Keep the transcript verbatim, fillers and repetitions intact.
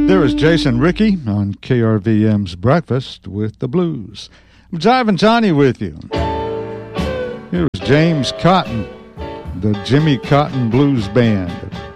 There is Jason Rickey on K R V M's Breakfast with the Blues. I'm Jivin' Johnny with you. Here is James Cotton, the Jimmy Cotton Blues Band.